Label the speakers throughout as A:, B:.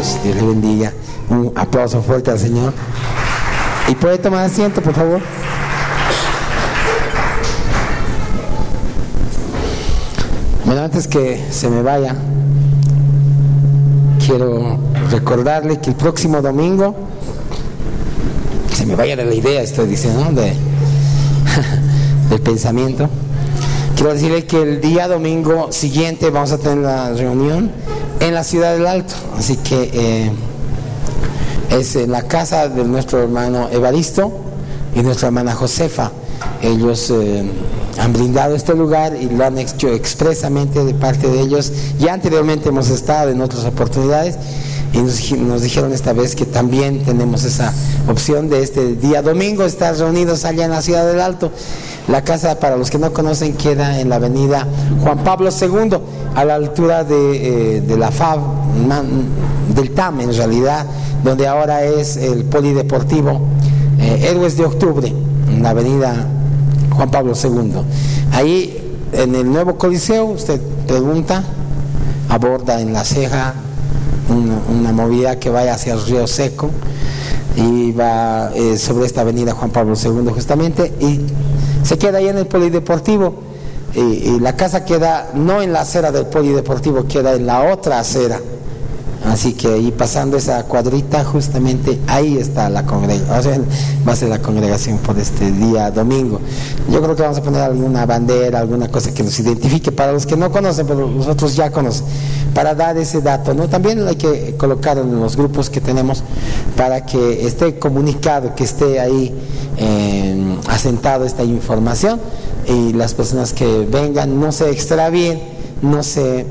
A: Dios le bendiga. Un aplauso fuerte al Señor. ¿Y puede tomar asiento, por favor? Bueno, antes que se me vaya, quiero recordarle que el próximo domingo, se me vaya de la idea, estoy diciendo, ¿no? Del pensamiento. Quiero decirle que el día domingo siguiente vamos a tener la reunión en la Ciudad del Alto, así que es en la casa de nuestro hermano Evaristo y nuestra hermana Josefa. Ellos han brindado este lugar y lo han hecho expresamente de parte de ellos. Ya anteriormente hemos estado en otras oportunidades y nos dijeron esta vez que también tenemos esa opción de este día domingo estar reunidos allá en la Ciudad del Alto. La casa, para los que no conocen, queda en la avenida Juan Pablo II, a la altura de la FAB, del TAM en realidad, donde ahora es el polideportivo Héroes de Octubre, en la avenida Juan Pablo II. Ahí en el nuevo Coliseo, usted pregunta, aborda en La Ceja una movida que vaya hacia el Río Seco y va sobre esta avenida Juan Pablo II justamente, y se queda ahí en el polideportivo, y la casa queda no en la acera del polideportivo, queda en la otra acera. Así que ahí pasando esa cuadrita, justamente ahí está la congregación, o sea, va a ser la congregación por este día domingo. Yo creo que vamos a poner alguna bandera, alguna cosa que nos identifique para los que no conocen, pero nosotros ya conocen, para dar ese dato, ¿no? También hay que colocarlo en los grupos que tenemos para que esté comunicado, que esté ahí asentado esta información, y las personas que vengan no se extravíen, no se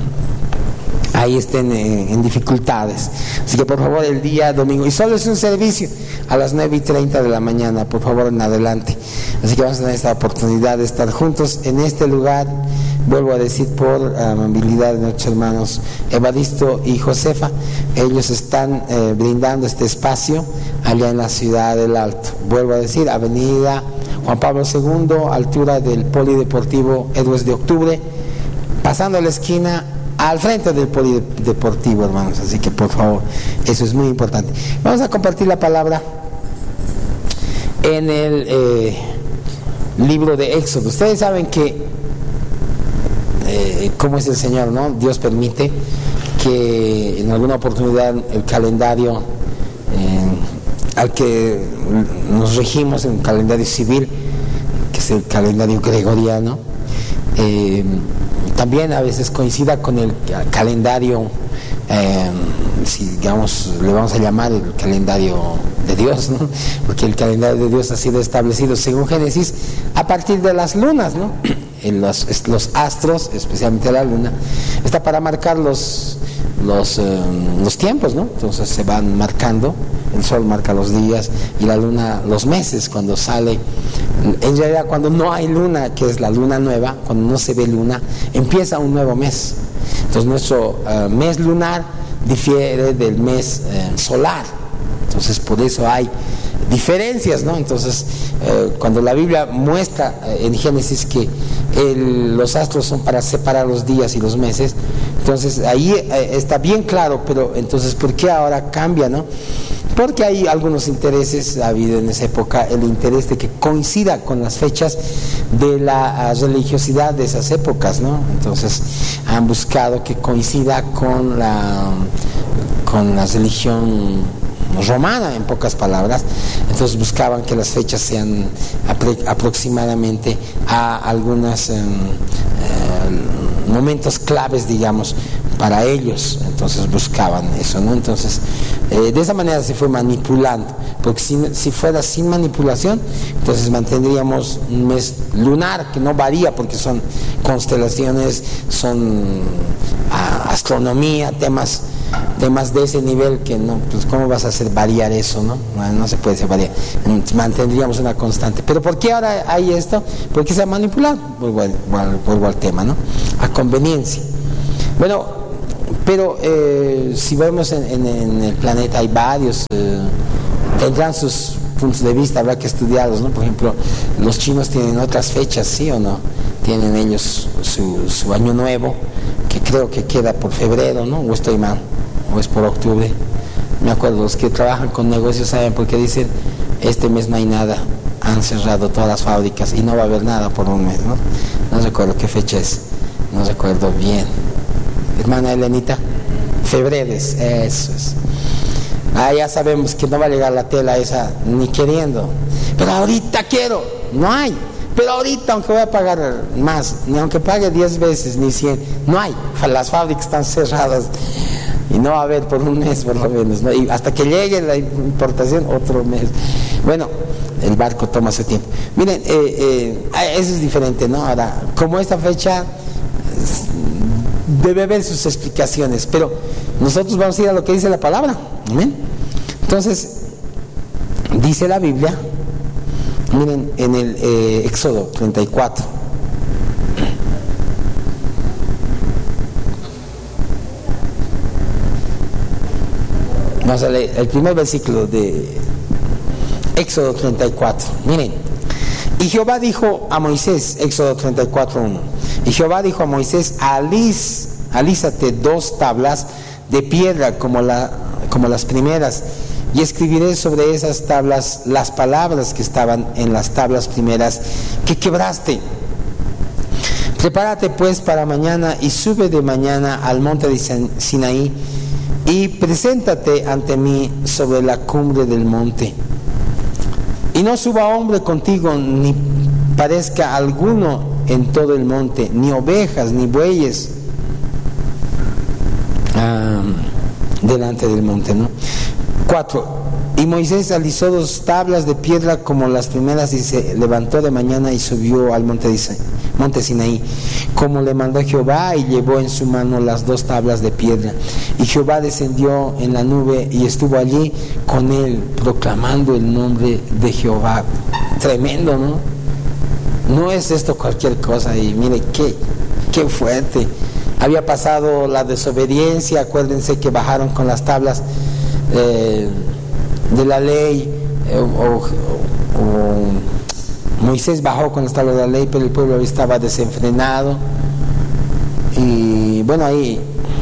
A: ahí estén en dificultades. Así que por favor el día domingo, y solo es un servicio a las 9:30 de la mañana, por favor en adelante. Así que vamos a tener esta oportunidad de estar juntos en este lugar. Vuelvo a decir, por amabilidad de nuestros hermanos Evaristo y Josefa, ellos están brindando este espacio allá en la Ciudad del Alto. Vuelvo a decir, avenida Juan Pablo II, altura del polideportivo Héroes de Octubre, pasando la esquina al frente del polideportivo, hermanos. Así que por favor, eso es muy importante. Vamos a compartir la palabra en el libro de Éxodo. Ustedes saben que cómo es el Señor, ¿no? Dios permite que en alguna oportunidad el calendario al que nos regimos, en un calendario civil, que es el calendario gregoriano, también a veces coincida con el calendario, si digamos, le vamos a llamar el calendario de Dios, ¿no? Porque el calendario de Dios ha sido establecido según Génesis a partir de las lunas, ¿no? Los astros, especialmente la luna, está para marcar los tiempos, ¿no? Entonces se van marcando, el sol marca los días y la luna los meses cuando sale. En realidad, cuando no hay luna, que es la luna nueva, cuando no se ve luna, empieza un nuevo mes. Entonces nuestro mes lunar difiere del mes solar. Entonces por eso hay diferencias, ¿no? Entonces cuando la Biblia muestra en Génesis que los astros son para separar los días y los meses, entonces ahí está bien claro, pero entonces ¿por qué ahora cambia, no? Porque hay algunos intereses, ha habido en esa época el interés de que coincida con las fechas de la religiosidad de esas épocas, ¿no? Entonces han buscado que coincida con la religión romana, en pocas palabras. Entonces buscaban que las fechas sean aproximadamente a algunos momentos claves, digamos, para ellos. Entonces buscaban eso, ¿no? Entonces de esa manera se fue manipulando, porque si fuera sin manipulación, entonces mantendríamos un mes lunar que no varía, porque son constelaciones, son astronomía, temas de ese nivel que no, pues cómo vas a hacer variar eso, ¿no? No se puede hacer variar, mantendríamos una constante. Pero ¿por qué ahora hay esto? Porque se ha manipulado, vuelvo al tema, ¿no? A conveniencia. Bueno, pero si vemos en el planeta hay varios, tendrán sus puntos de vista, habrá que estudiarlos, ¿no? Por ejemplo, los chinos tienen otras fechas, ¿sí o no? Tienen ellos su año nuevo, que creo que queda por febrero, ¿no? ¿O estoy mal? o es por octubre. Me acuerdo, los que trabajan con negocios saben por qué dicen, este mes no hay nada, han cerrado todas las fábricas y no va a haber nada por un mes, ¿no? No recuerdo qué fecha es, no recuerdo bien. Hermana Elenita, febrero, eso es. Ya sabemos que no va a llegar la tela esa ni queriendo, pero ahorita quiero, no hay. Pero ahorita, aunque voy a pagar más, ni aunque pague 10 veces, ni 100, no hay. Las fábricas están cerradas y no va a haber por un mes por lo menos, ¿no? Y hasta que llegue la importación, otro mes. Bueno, el barco toma su tiempo. Miren, eso es diferente, ¿no? Ahora, como esta fecha debe haber sus explicaciones, pero nosotros vamos a ir a lo que dice la palabra. ¿Amén? Entonces, dice la Biblia, miren, en el Éxodo 34. Vamos a leer el primer versículo de Éxodo 34. Miren, y Jehová dijo a Moisés, Éxodo 34:1, y Jehová dijo a Moisés, alízate 2 tablas de piedra como las primeras, y escribiré sobre esas tablas las palabras que estaban en las tablas primeras que quebraste. Prepárate pues para mañana y sube de mañana al monte de Sinaí y preséntate ante mí sobre la cumbre del monte. Y no suba hombre contigo, ni parezca alguno en todo el monte, ni ovejas, ni bueyes delante del monte, ¿no? 4. Y Moisés alisó 2 tablas de piedra como las primeras y se levantó de mañana y subió al monte Sinaí, como le mandó Jehová, y llevó en su mano las 2 tablas de piedra. Y Jehová descendió en la nube y estuvo allí con él, proclamando el nombre de Jehová. Tremendo, ¿no? No es esto cualquier cosa. Y mire, qué fuerte. Había pasado la desobediencia, acuérdense que bajaron con las tablas de la ley, Moisés bajó con las tablas de la ley, pero el pueblo estaba desenfrenado, y bueno, ahí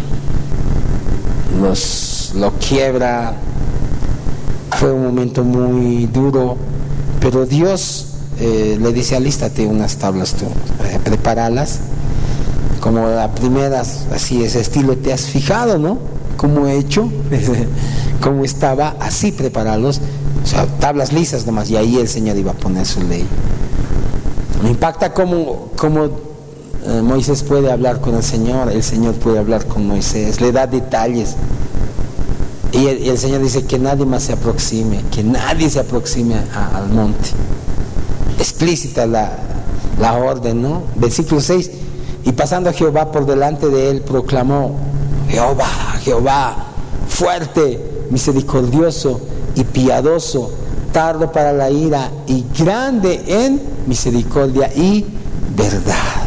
A: lo quiebra. Fue un momento muy duro, pero Dios le dice, alístate unas tablas tú, prepáralas como las primeras, así ese estilo. Te has fijado, ¿no? Cómo he hecho, cómo estaba, así prepararlos, o sea, tablas lisas nomás, y ahí el Señor iba a poner su ley. Me impacta cómo Moisés puede hablar con el Señor puede hablar con Moisés, le da detalles, y el Señor dice que nadie más se aproxime, al monte. Explícita la orden, ¿no? Versículo 6, y pasando a Jehová por delante de él, proclamó, Jehová, fuerte, misericordioso y piadoso, tardo para la ira y grande en misericordia y verdad,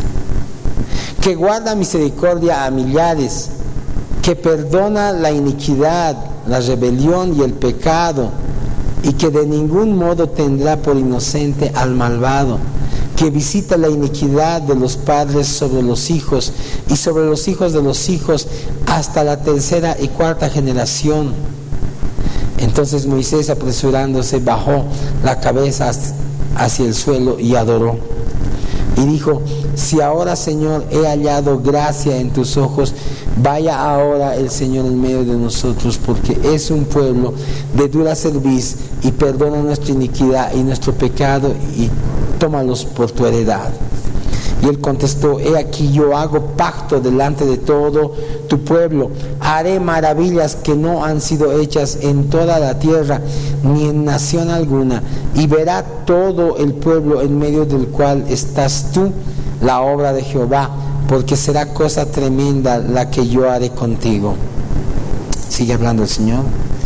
A: que guarda misericordia a millares, que perdona la iniquidad, la rebelión y el pecado, y que de ningún modo tendrá por inocente al malvado, que visita la iniquidad de los padres sobre los hijos y sobre los hijos de los hijos hasta la 3ª y 4ª generación. Entonces Moisés, apresurándose, bajó la cabeza hacia el suelo y adoró. Y dijo, si ahora, Señor, he hallado gracia en tus ojos, vaya ahora el Señor en medio de nosotros, porque es un pueblo de dura cerviz, y perdona nuestra iniquidad y nuestro pecado, y tómalos por tu heredad. Y él contestó, he aquí yo hago pacto delante de todo tu pueblo, haré maravillas que no han sido hechas en toda la tierra, ni en nación alguna, y verá todo el pueblo en medio del cual estás tú la obra de Jehová, porque será cosa tremenda la que yo haré contigo. Sigue hablando el Señor.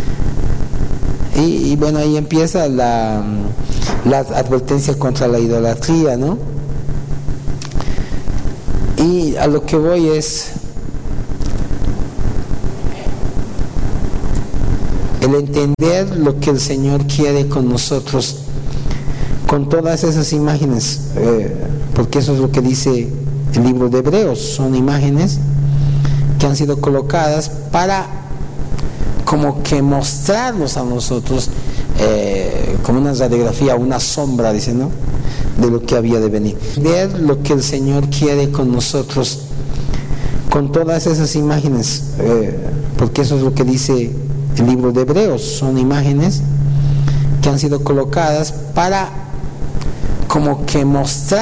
A: Y bueno, ahí empieza la advertencia contra la idolatría, ¿no? Y a lo que voy es el entender lo que el Señor quiere con nosotros, con todas esas imágenes, porque eso es lo que dice el libro de Hebreos, son imágenes que han sido colocadas para como que mostrarnos a nosotros como una radiografía, una sombra, dice, ¿no?, de lo que había de venir. Ver lo que el Señor quiere con nosotros, con todas esas imágenes, porque eso es lo que dice el libro de Hebreos, son imágenes que han sido colocadas para como que mostrar